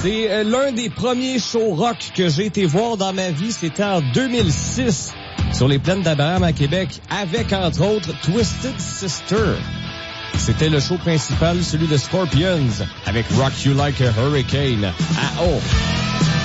C'est l'un des premiers shows rock que j'ai été voir dans ma vie. C'était en 2006 sur les plaines d'Abraham à Québec avec, entre autres, Twisted Sister. C'était le show principal, celui de Scorpions, avec Rock You Like a Hurricane. Ah oh!